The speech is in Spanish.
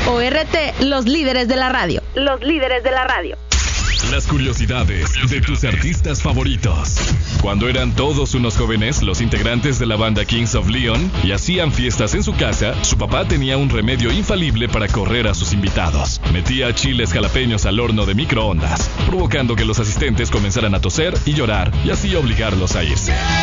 ORT, los líderes de la radio. Los líderes de la radio. Las curiosidades de tus artistas favoritos. Cuando eran todos unos jóvenes, los integrantes de la banda Kings of Leon y hacían fiestas en su casa, su papá tenía un remedio infalible para correr a sus invitados. Metía chiles jalapeños al horno de microondas, provocando que los asistentes comenzaran a toser y llorar y así obligarlos a irse.